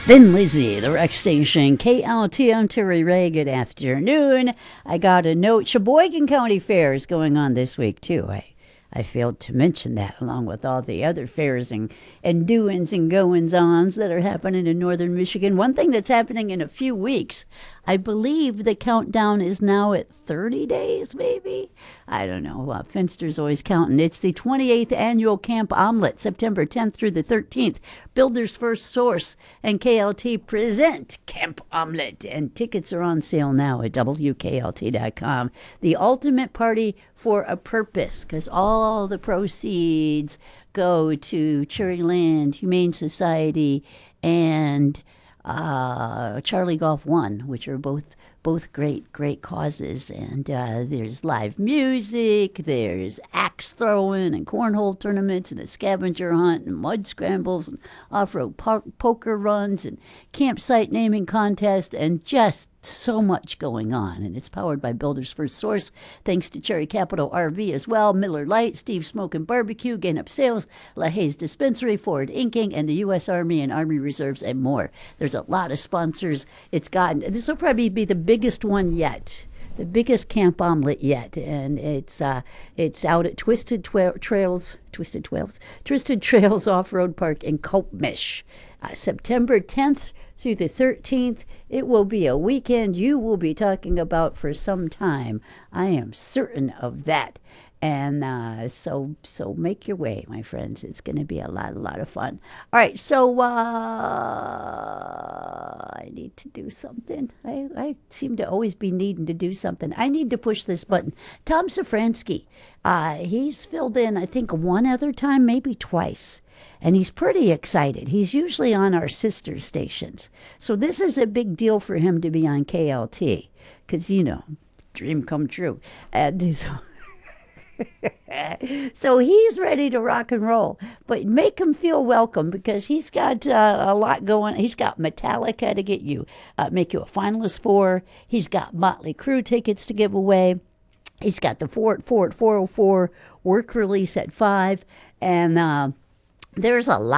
Then Lizzie, the rec station, KLT. I'm Terry Ray. Good afternoon. I got a note. Sheboygan County Fair is going on this week, too. I failed to mention that, along with all the other fairs and doings and goings-ons that are happening in northern Michigan. One thing that's happening in a few weeks, I believe the countdown is now at 30 days, maybe? I don't know. Finster's always counting. It's the 28th annual Camp Omelette, September 10th through the 13th. Builder's First Source and KLT present Camp Omelette, and tickets are on sale now at WKLT.com. The ultimate party for a purpose, because all the proceeds go to Cherryland Humane Society and Charlie Golf One, which are both great causes. And there's live music, there's axe throwing and cornhole tournaments and a scavenger hunt and mud scrambles and off-road poker runs and campsite naming contest and just so much going on. And it's powered by Builder's First Source, thanks to Cherry Capital RV as well, Miller Lite, Steve's Smokin' Barbecue, Gain Up Sales, LaHaye's Dispensary, Ford Inking, and the U.S. Army and Army Reserves and more. There's a lot of sponsors. This will probably be the biggest one yet. The biggest Camp Omelette yet, and it's out at Twisted Trails Off-Road Park in Coltmish, September 10th through the 13th. It will be a weekend you will be talking about for some time. I am certain of that. And so make your way, my friends. It's going to be a lot of fun. All right, so I need to do something. I seem to always be needing to do something. I need to push this button. Tom Safransky, he's filled in, I think, one other time, maybe twice. And he's pretty excited. He's usually on our sister stations. So this is a big deal for him to be on KLT. Because, dream come true. And so he's ready to rock and roll, but make him feel welcome because he's got a lot going. He's got Metallica to get you, make you a finalist for. He's got Motley Crue tickets to give away. He's got the 4 at 404 work release at 5, and there's a lot.